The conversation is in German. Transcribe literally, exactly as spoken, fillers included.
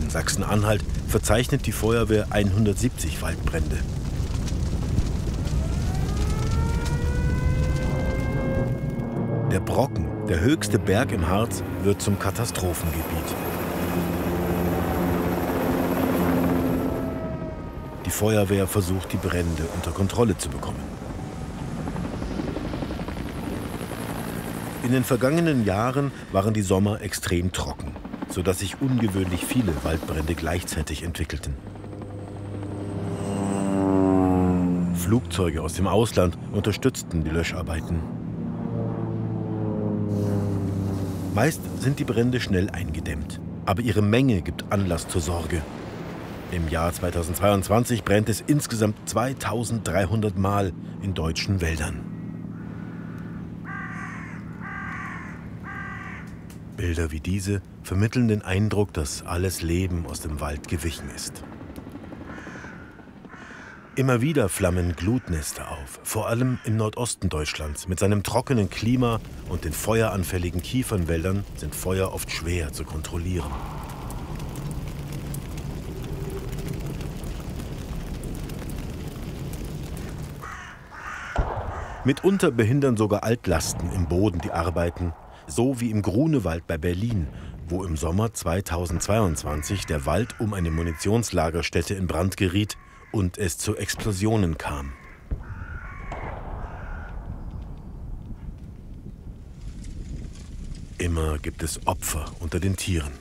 In Sachsen-Anhalt verzeichnet die Feuerwehr hundertsiebzig Waldbrände. Der Brocken, der höchste Berg im Harz, wird zum Katastrophengebiet. Die Feuerwehr versucht, die Brände unter Kontrolle zu bekommen. In den vergangenen Jahren waren die Sommer extrem trocken, sodass sich ungewöhnlich viele Waldbrände gleichzeitig entwickelten. Flugzeuge aus dem Ausland unterstützten die Löscharbeiten. Meist sind die Brände schnell eingedämmt, aber ihre Menge gibt Anlass zur Sorge. Im Jahr zweitausendzweiundzwanzig brennt es insgesamt zweitausenddreihundert Mal in deutschen Wäldern. Bilder wie diese vermitteln den Eindruck, dass alles Leben aus dem Wald gewichen ist. Immer wieder flammen Glutnester auf, vor allem im Nordosten Deutschlands. Mit seinem trockenen Klima und den feueranfälligen Kiefernwäldern sind Feuer oft schwer zu kontrollieren. Mitunter behindern sogar Altlasten im Boden die Arbeiten, so wie im Grunewald bei Berlin, wo im Sommer zweitausendzweiundzwanzig der Wald um eine Munitionslagerstätte in Brand geriet und es zu Explosionen kam. Immer gibt es Opfer unter den Tieren.